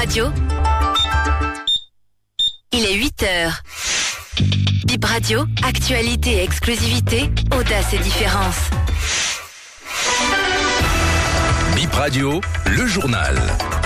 Radio. Il est 8h. Bip Radio, actualité et exclusivité, audace et différence. Bip Radio, le journal.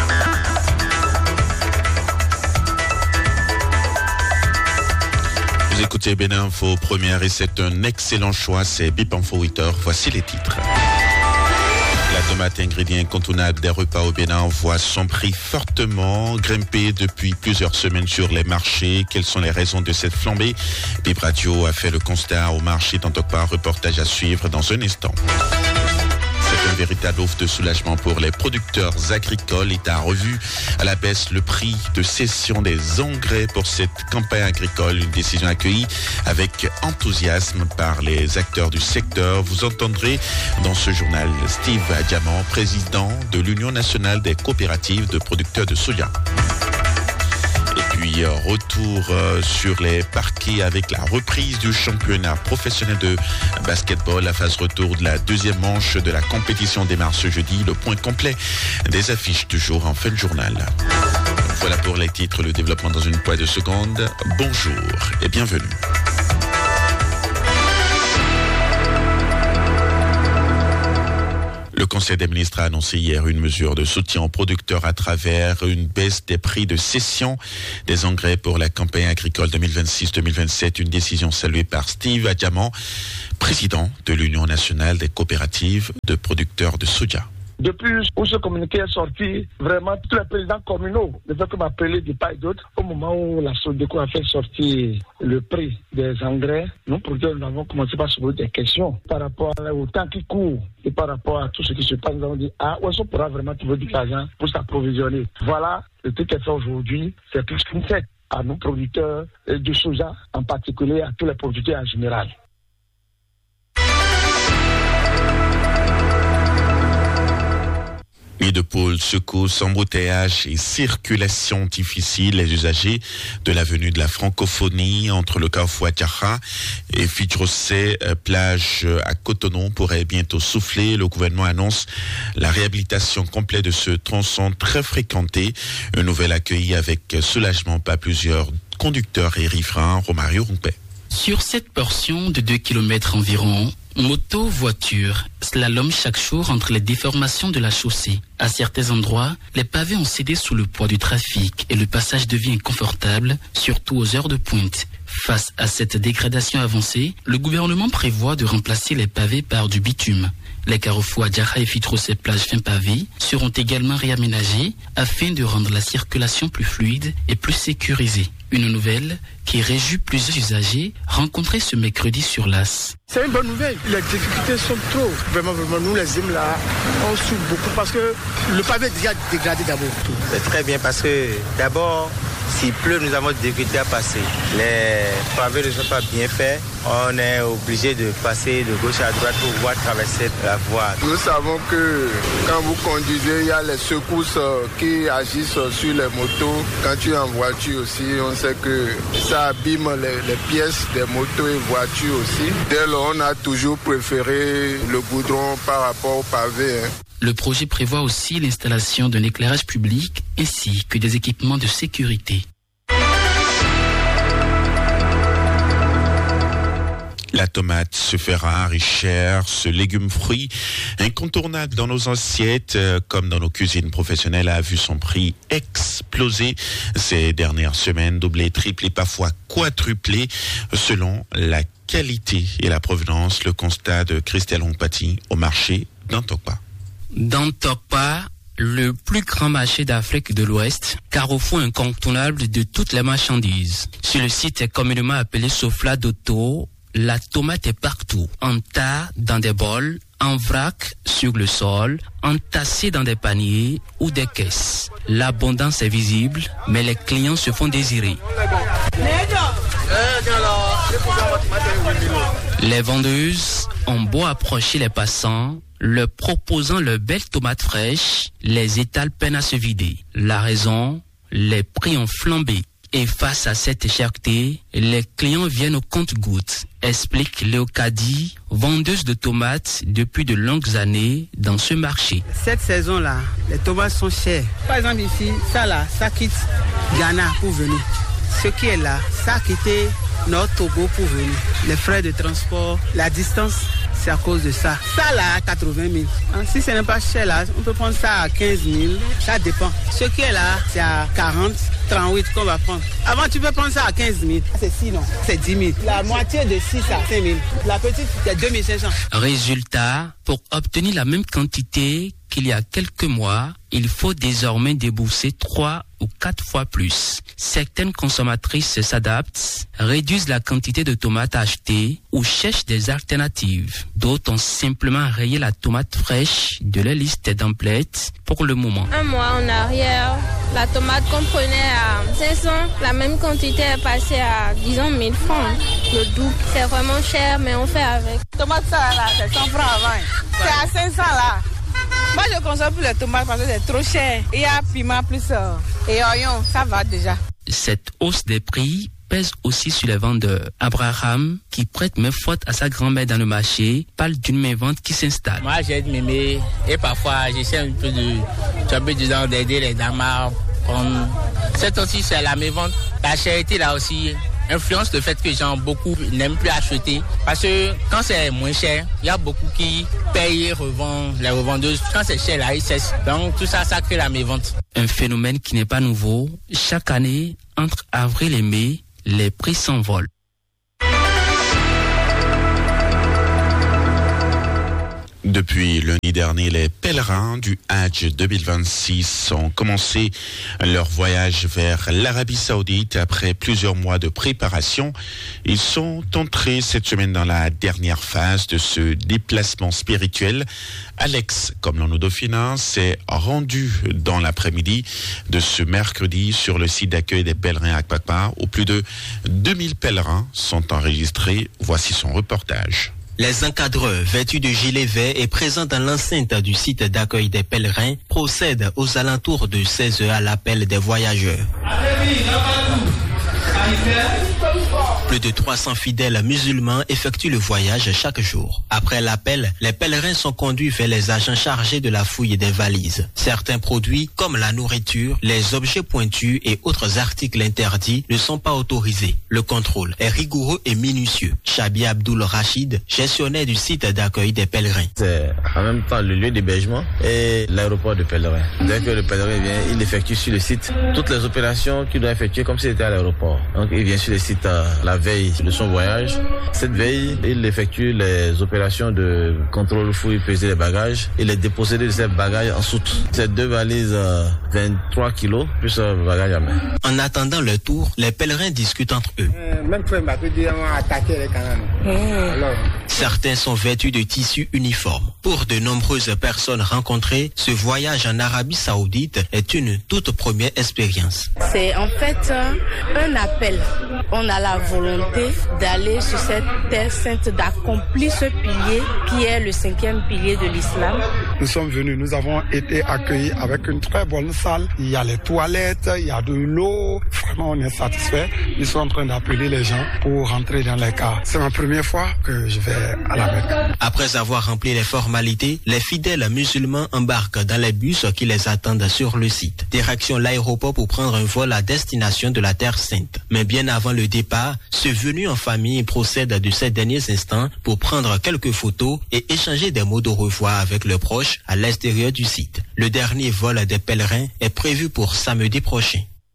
Vous écoutez Bénin Info première et c'est un excellent choix, c'est Bip Info 8h. Voici les titres. La tomate, ingrédient incontournable des repas au Bénin, voit son prix fortement grimper depuis plusieurs semaines sur les marchés. Quelles sont les raisons de cette flambée? Bip Radio a fait le constat au marché d'Antokpa, reportage à suivre dans un instant. C'est un véritable offre de soulagement pour les producteurs agricoles. L'État a revu à la baisse le prix de cession des engrais pour cette campagne agricole. Une décision accueillie avec enthousiasme par les acteurs du secteur. Vous entendrez dans ce journal Steve Diamant, président de l'Union nationale des coopératives de producteurs de soja. Et puis retour sur les parquets avec la reprise du championnat professionnel de basketball. La phase retour de la deuxième manche de la compétition démarre ce jeudi. Le point complet des affiches du jour en fin de journal. Voilà pour les titres, le développement dans une poignée de secondes. Bonjour et bienvenue. Le Conseil des ministres a annoncé hier une mesure de soutien aux producteurs à travers une baisse des prix de cession des engrais pour la campagne agricole 2026-2027. Une décision saluée par Steve Diamant, président de l'Union nationale des coopératives de producteurs de soja. Depuis où ce communiqué est sorti, vraiment tous les présidents communaux ne veulent que m'appeler de part et d'autre. Au moment où la SODECO a fait sortir le prix des engrais, nous avons commencé par se poser des questions par rapport au temps qui court et par rapport à tout ce qui se passe. Nous avons dit, où est-ce qu'on pourra vraiment trouver de l'argent pour s'approvisionner? Voilà, le truc qui est fait aujourd'hui, c'est tout ce qu'on fait à nos producteurs de soja, en particulier à tous les producteurs en général. Nuit de pôle, secousses, embouteillages et circulation difficile. Les usagers de l'avenue de la Francophonie entre le carrefour Adjara et Fidjrosé, plage à Cotonou, pourraient bientôt souffler. Le gouvernement annonce la réhabilitation complète de ce tronçon très fréquenté. Un nouvel accueilli avec soulagement par plusieurs conducteurs et riverains. Romario Rumpé. Sur cette portion de 2 km environ, moto, voiture, slalom chaque jour entre les déformations de la chaussée. À certains endroits, les pavés ont cédé sous le poids du trafic et le passage devient inconfortable, surtout aux heures de pointe. Face à cette dégradation avancée, le gouvernement prévoit de remplacer les pavés par du bitume. Les carrefours Adjara et Fidjrosé plage fin pavée seront également réaménagés afin de rendre la circulation plus fluide et plus sécurisée. Une nouvelle qui réjouit plusieurs usagers rencontrés ce mercredi sur l'As. C'est une bonne nouvelle. Les difficultés sont trop. Vraiment, nous les hommes là, on souffre beaucoup parce que le pavé est déjà dégradé d'abord. C'est très bien parce que d'abord, s'il pleut, nous avons des difficultés à passer. Les pavés ne sont pas bien faits. On est obligé de passer de gauche à droite pour pouvoir traverser la voie. Nous savons que quand vous conduisez, il y a les secousses qui agissent sur les motos. Quand tu es en voiture aussi, on sait que ça abîme les pièces des motos et voitures aussi. Dès lors, on a toujours préféré le goudron par rapport au pavé. Le projet prévoit aussi l'installation d'un éclairage public ainsi que des équipements de sécurité. La tomate se fait rare et chère, ce légume-fruit incontournable dans nos assiettes comme dans nos cuisines professionnelles a vu son prix exploser ces dernières semaines, doublé, triplé, parfois quadruplé selon la qualité et la provenance. Le constat de Christelle Hongpati au marché d'Antokpa. D'Antokpa, le plus grand marché d'Afrique de l'Ouest, carrefour incontournable de toutes les marchandises. Sur le site communément appelé Sofla d'Otto, la tomate est partout, en tas dans des bols, en vrac sur le sol, entassée dans des paniers ou des caisses. L'abondance est visible, mais les clients se font désirer. Les vendeuses ont beau approcher les passants, leur proposant leurs belles tomates fraîches, les étals peinent à se vider. La raison, les prix ont flambé. Et face à cette cherté, les clients viennent au compte-gouttes, explique Léocadie, vendeuse de tomates depuis de longues années dans ce marché. Cette saison-là, les tomates sont chères. Par exemple ici, ça quitte Ghana pour venir. Ce qui est là, ça a quitté notre Togo pour venir. Les frais de transport, la distance, c'est à cause de ça. Ça là, 80 000. Si ce n'est pas cher là, on peut prendre ça à 15 000. Ça dépend. Ce qui est là, c'est à 40, 38 qu'on va prendre. Avant, tu peux prendre ça à 15 000. C'est 6 non, c'est 10 000. La moitié de 6 à 5 000. La petite, c'est 2 500. Résultat, pour obtenir la même quantité qu'il y a quelques mois, il faut désormais débourser 3 ou 4 fois plus. Certaines consommatrices s'adaptent, réduisent la quantité de tomates achetées ou cherchent des alternatives. D'autres ont simplement rayé la tomate fraîche de leur liste d'emplettes pour le moment. Un mois en arrière, la tomate qu'on prenait à 500, la même quantité est passée à, disons, 1000 francs. Le double, c'est vraiment cher, mais on fait avec. Tomate ça là, c'est 100 francs avant. C'est à 500 là. Moi, je consomme plus les tomates parce que c'est trop cher. Il y a piment plus et oignon, ça va déjà. Cette hausse des prix pèse aussi sur les vendeurs. Abraham, qui prête main forte à sa grand-mère dans le marché, parle d'une main-vente qui s'installe. Moi, j'aide mémé et parfois, j'essaie un peu d'aider les dames à prendre. Cette aussi, c'est la main-vente. La charité, là aussi, influence le fait que beaucoup n'aiment plus acheter. Parce que quand c'est moins cher, il y a beaucoup qui payent et revendent, les revendeuses. Quand c'est cher, là, ils cessent. Donc tout ça, ça crée la mévente. Un phénomène qui n'est pas nouveau. Chaque année, entre avril et mai, les prix s'envolent. Depuis lundi dernier, les pèlerins du Hajj 2026 ont commencé leur voyage vers l'Arabie Saoudite après plusieurs mois de préparation. Ils sont entrés cette semaine dans la dernière phase de ce déplacement spirituel. Alex, comme l'on nous Dauphina, s'est rendu dans l'après-midi de ce mercredi sur le site d'accueil des pèlerins à Akpakpa, où plus de 2000 pèlerins sont enregistrés. Voici son reportage. Les encadreurs vêtus de gilets verts et présents dans l'enceinte du site d'accueil des pèlerins procèdent aux alentours de 16 heures à l'appel des voyageurs. Plus de 300 fidèles musulmans effectuent le voyage chaque jour. Après l'appel, les pèlerins sont conduits vers les agents chargés de la fouille des valises. Certains produits, comme la nourriture, les objets pointus et autres articles interdits, ne sont pas autorisés. Le contrôle est rigoureux et minutieux. Chabi Abdul Rachid, gestionnaire du site d'accueil des pèlerins. C'est en même temps le lieu d'hébergement et l'aéroport de pèlerins. Dès que le pèlerin vient, il effectue sur le site toutes les opérations qu'il doit effectuer comme s'il était à l'aéroport. Donc il vient sur le site la veille de son voyage. Cette veille, il effectue les opérations de contrôle, fouille, peser les bagages et les déposer de ces bagages en soute. Ces 2 valises 23 kilos plus bagages à main. En attendant leur tour, les pèlerins discutent entre eux. Certains sont vêtus de tissus uniformes. Pour de nombreuses personnes rencontrées, ce voyage en Arabie Saoudite est une toute première expérience. C'est en fait un appel. On a la volonté d'aller sur cette terre sainte, d'accomplir ce pilier qui est le 5e pilier de l'islam. Nous sommes venus, nous avons été accueillis avec une très bonne salle. Il y a les toilettes, il y a de l'eau. Vraiment, on est satisfait. Ils sont en train d'appeler les gens pour rentrer dans les cars. C'est ma première fois que je vais à la Mecque. Après avoir rempli les formalités, les fidèles musulmans embarquent dans les bus qui les attendent sur le site. Direction l'aéroport pour prendre un vol à destination de la Terre Sainte. Mais bien avant le départ, ceux venus en famille procèdent de ces derniers instants pour prendre quelques photos et échanger des mots de revoir avec leurs proches à l'extérieur du site. Le dernier vol des pèlerins est prévu pour samedi prochain.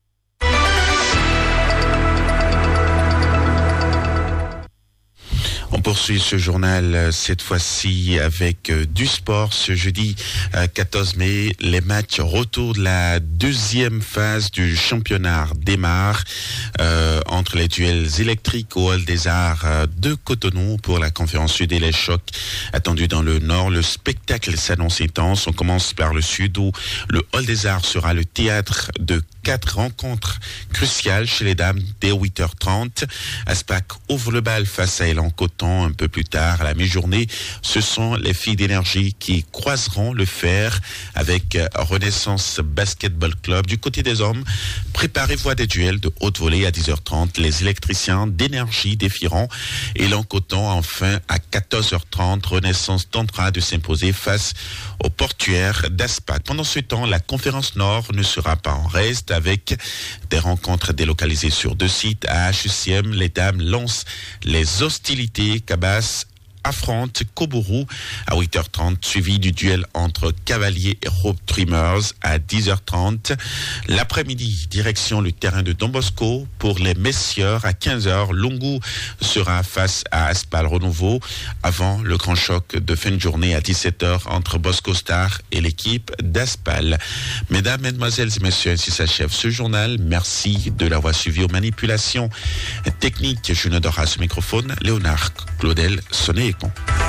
On poursuit ce journal cette fois-ci avec du sport. Ce jeudi 14 mai, les matchs retour de la 2e phase du championnat démarrent entre les duels électriques au Hall des Arts de Cotonou pour la conférence sud et les chocs attendus dans le nord. Le spectacle s'annonce intense. On commence par le sud où le Hall des Arts sera le théâtre de 4 rencontres cruciales chez les dames dès 8h30. Aspac ouvre le bal face à Élan Coton un peu plus tard à la mi-journée. Ce sont les filles d'énergie qui croiseront le fer avec Renaissance Basketball Club. Du côté des hommes, préparez-vous à des duels de haute volée à 10h30. Les électriciens d'énergie défieront Élan Coton. Enfin, à 14h30, Renaissance tentera de s'imposer face aux portuaires d'Aspac. Pendant ce temps, la conférence Nord ne sera pas en reste avec des rencontres délocalisées sur 2 sites. À HUCM, les dames lancent les hostilités. Cabas affronte Kobourou à 8h30, suivi du duel entre Cavalier et Rope Trimmers à 10h30. L'après-midi, direction le terrain de Don Bosco pour les messieurs à 15h. Lungu sera face à Aspal Renouveau avant le grand choc de fin de journée à 17h entre Bosco Star et l'équipe d'Aspal. Mesdames, mesdemoiselles et messieurs, ainsi s'achève ce journal. Merci de l'avoir suivi aux manipulations techniques. Je ne dors à ce microphone. Léonard Claudel, Sonné et Con.